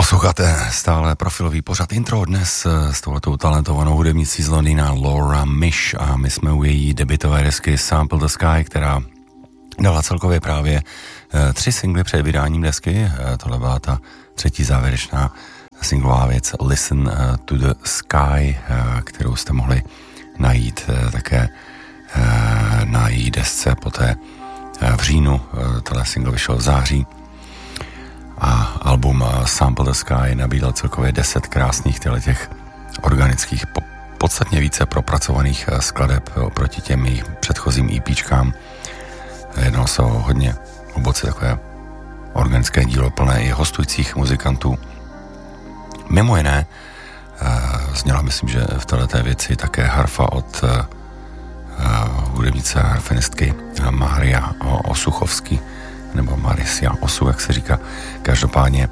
Posloucháte stále profilový pořad Intro dnes s touhletou talentovanou hudebnicí z Londýna Laura Mish a my jsme u její debutové desky Sample the Sky, která dala celkově právě 3 singly před vydáním desky. Tohle byla ta třetí závěrečná singlová věc Listen to the Sky, kterou jste mohli najít také na její desce poté v říjnu. Tohle single vyšel v září. A album Sample the Sky nabídl celkově 10 krásných těch organických, podstatně více propracovaných skladeb oproti těm jejich předchozím EPčkám. Jednalo se o hodně hluboce takové organické dílo plné i hostujících muzikantů. Mimo jiné zněla, myslím, že v této věci také harfa od hudebnice a harfenistky Maria Osuchovsky, nebo Marisia Osu, jak se říká. Každopádně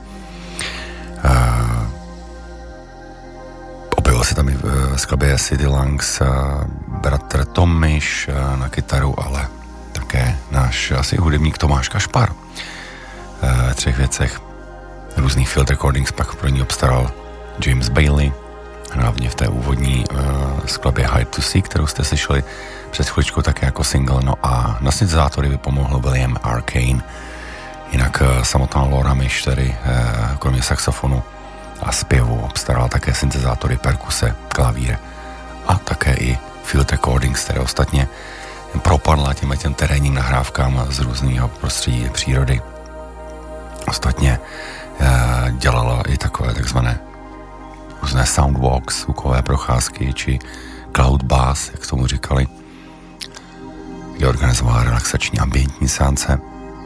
objevil se tam i v skladbě City Lungs bratr Tomiš na kytaru, ale také náš asi hudebník Tomáš Kašpar. V 3 věcech různých field recordings pak pro ní obstaral James Bailey, hlavně v té úvodní skladbě Hide to See, kterou jste slyšeli před chvíličkou také jako single, no a na syntezátory vypomohl William Arcane. Jinak samotná Laura Mish, tedy kromě saxofonu a zpěvu obstaral také syntezátory, perkuse, klavír a také i field recordings, které ostatně propadla těm terénním nahrávkám z různého prostředí přírody. Ostatně dělala i takové takzvané různé soundwalks, zvukové procházky či cloud bass, jak tomu říkali, kde organizovala relaxační ambientní seance.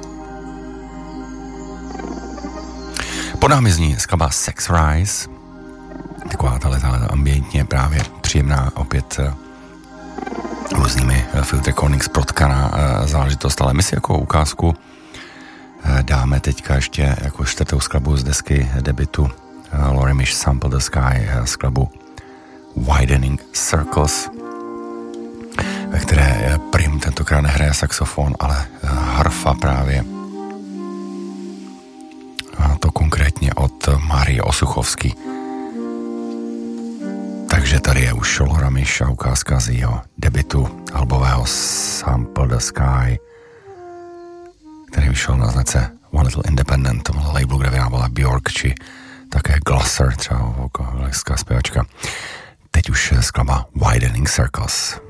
Pod námi zní skladba Sex Rise, taková tahle ambientně právě příjemná, opět různými field recordings protkaná záležitost, ale my si jako ukázku dáme teďka ještě jako 4. skladbu z desky debutu Laura Mish Sample the Sky, skladbu Widening Circles, ve které prim tentokrát nehraje saxofon, ale harfa právě. A to konkrétně od Marie Osuchovsky. Takže tady je už Laura Mish a ukázka z jeho debutu albového Sample the Sky, který vyšel na značce One Little Independent, tomhle labelu, kde vyrábala Björk, či také Glasser, třeba vokalická zpěvačka. Teď už skladba Widening Circles.